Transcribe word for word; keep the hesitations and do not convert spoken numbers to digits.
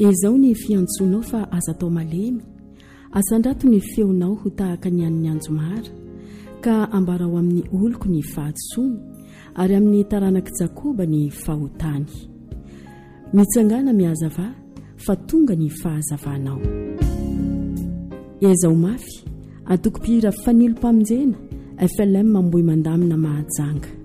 izao ny fiantsonao fa aza tao malemy asandrato ny feonao ho tahaka ny an'ny anjomara ka ambarao amin'ny oloko ny fahatsony ary amin'ny taranaki Jakoba ny fahotany mitsangana miazava fa tonga ny fahazavanao izao mafy atoko-pihira fanilo-pamonjena F L M mamboy mandamina mahajanga